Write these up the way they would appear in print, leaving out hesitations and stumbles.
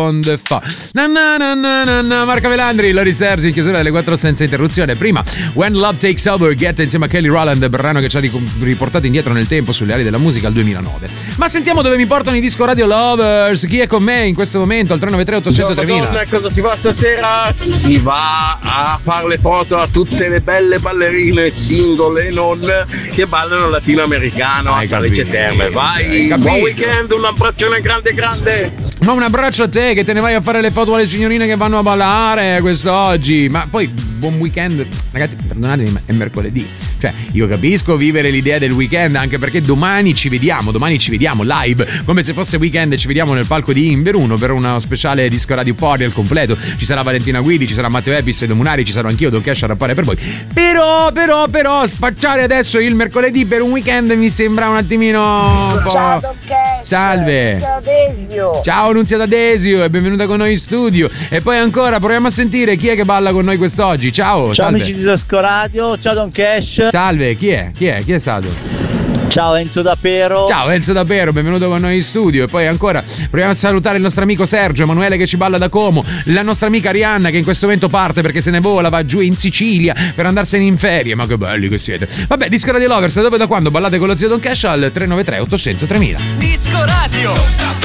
Blonde fa. Marco Melandri, Lori Sergi, in chiusura delle 4 senza interruzione. Prima When Love Takes Over, Get insieme a Kelly Rowland, brano che ci ha riportato indietro nel tempo sulle ali della musica al 2009. Ma sentiamo dove mi portano i disco radio lovers. Chi è con me in questo momento al 393 800 3000? Cosa si fa stasera? Si va a fare le foto a tutte le belle ballerine singole e non che ballano latinoamericano a Salice Terme. Vai, buon weekend, un abbraccione grande. Ma un abbraccio a te che te ne vai a fare le foto alle signorine che vanno a ballare quest'oggi. Ma poi buon weekend, ragazzi, perdonatemi, ma è mercoledì. Cioè, io capisco vivere l'idea del weekend, anche perché domani ci vediamo live, come se fosse weekend, ci vediamo nel palco di Inveruno per uno speciale disco radio party al completo. Ci sarà Valentina Guidi, ci sarà Matteo Epis e Domunari, ci sarò anch'io, Don Cash a rappare per voi. Però spacciare adesso il mercoledì per un weekend mi sembra un attimino un po'... Ciao Don Cash. Salve. Ciao Nunziata Desio e benvenuta con noi in studio. E poi ancora proviamo a sentire chi è che balla con noi quest'oggi. Ciao salve. Amici di Sasco Radio, ciao Don Cash. Salve, chi è stato? Ciao Enzo D'Apero. Ciao Enzo D'Apero, benvenuto con noi in studio. E poi ancora proviamo a salutare il nostro amico Sergio Emanuele che ci balla da Como, la nostra amica Arianna che in questo momento parte perché se ne vola, va giù in Sicilia per andarsene in ferie. Ma che belli che siete. Vabbè, Disco Radio Lovers, dove da quando ballate con lo zio Don Cash al 393 800 3000. Disco Radio.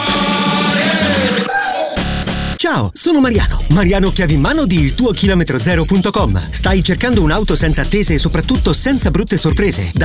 Ciao, sono Mariano chiavi in mano di iltuochilometrozero.com. Stai cercando un'auto senza attese e soprattutto senza brutte sorprese?